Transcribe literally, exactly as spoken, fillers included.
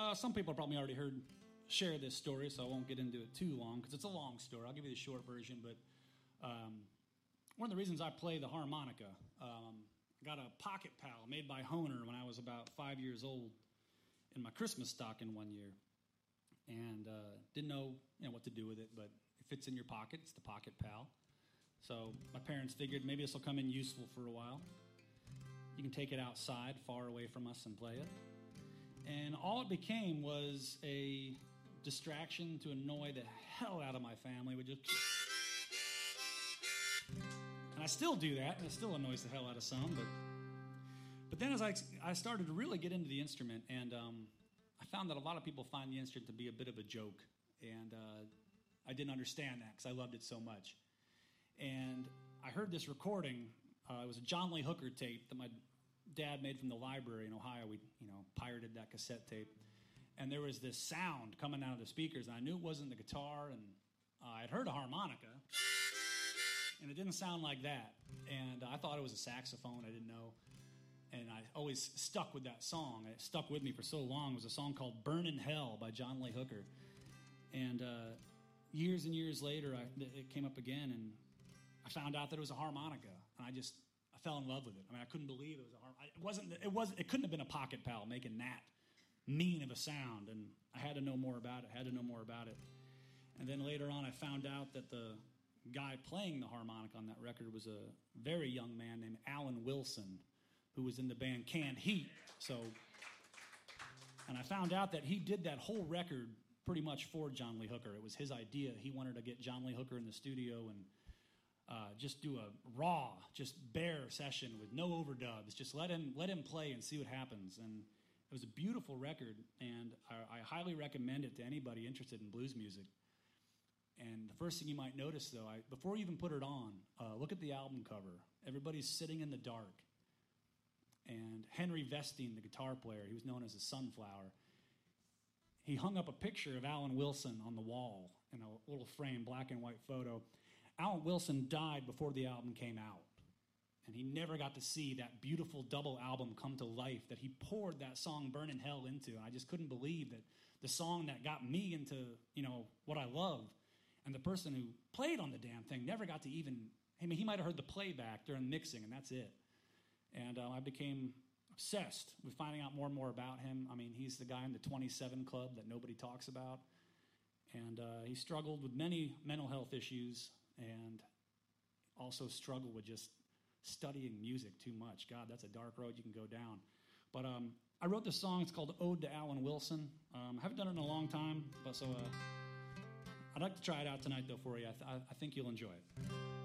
Uh, some people probably already heard share this story, so I won't get into it too long because it's a long story. I'll give you the short version, but um, one of the reasons I play the harmonica, um, I got a pocket pal made by Hohner when I was about five years old in my Christmas stocking one year, and uh, didn't know you know what to do with it, but it fits in your pocket. It's the pocket pal. So my parents figured maybe this will come in useful for a while. You can take it outside, far away from us, and play it. And all it became was a distraction to annoy the hell out of my family. Would just, and I still do that, and it still annoys the hell out of some. But but then as I I started to really get into the instrument, and um, I found that a lot of people find the instrument to be a bit of a joke, and uh, I didn't understand that because I loved it so much. And I heard this recording. Uh, it was a John Lee Hooker tape that my dad made from the library in Ohio. We, you know, pirated that cassette tape. And there was this sound coming out of the speakers, and I knew it wasn't the guitar, and uh, I'd heard a harmonica, and it didn't sound like that. And uh, I thought it was a saxophone. I didn't know. And I always stuck with that song. It stuck with me for so long. It was a song called Burnin' Hell by John Lee Hooker. And uh, years and years later, I, it came up again, and I found out that it was a harmonica, and I just I fell in love with it. I mean, I couldn't believe it was a harmonica. It wasn't. It was. It couldn't have been a pocket pal making that mean of a sound, and I had to know more about it. Had to know more about it, and then later on, I found out that the guy playing the harmonica on that record was a very young man named Alan Wilson, who was in the band Canned Heat. So, and I found out that he did that whole record pretty much for John Lee Hooker. It was his idea. He wanted to get John Lee Hooker in the studio and Uh, just do a raw, just bare session with no overdubs. Just let him let him play and see what happens. And it was a beautiful record, and I, I highly recommend it to anybody interested in blues music. And the first thing you might notice, though, I, before you even put it on, uh, look at the album cover. Everybody's sitting in the dark. And Henry Vestine, the guitar player, he was known as a Sunflower, he hung up a picture of Alan Wilson on the wall in a little frame, black and white photo. Alan Wilson died before the album came out, and he never got to see that beautiful double album come to life that he poured that song Burnin' Hell into. And I just couldn't believe that the song that got me into, you know, what I love, and the person who played on the damn thing never got to even, I mean, he might have heard the playback during mixing, and that's it. And uh, I became obsessed with finding out more and more about him. I mean, he's the guy in the twenty-seven Club that nobody talks about, and uh, he struggled with many mental health issues, and also struggle with just studying music too much. God, that's a dark road you can go down. But um, I wrote this song. It's called Ode to Alan Wilson. Um, I haven't done it in a long time, but so uh, I'd like to try it out tonight, though, for you. I, th- I think you'll enjoy it.